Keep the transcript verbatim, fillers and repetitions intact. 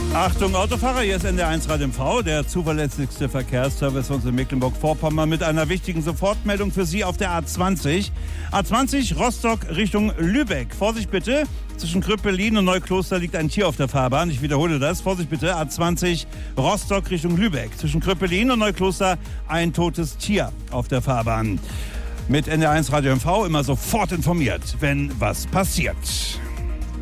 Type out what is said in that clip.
Achtung Autofahrer, hier ist N D R eins Radio M V, der zuverlässigste Verkehrsservice uns in Mecklenburg-Vorpommern mit einer wichtigen Sofortmeldung für Sie auf der A zwanzig. A zwanzig Rostock Richtung Lübeck. Vorsicht bitte, zwischen Kröpelin und Neukloster liegt ein Tier auf der Fahrbahn. Ich wiederhole das, Vorsicht bitte, A zwanzig Rostock Richtung Lübeck. Zwischen Kröpelin und Neukloster ein totes Tier auf der Fahrbahn. Mit N D R eins Radio M V immer sofort informiert, wenn was passiert.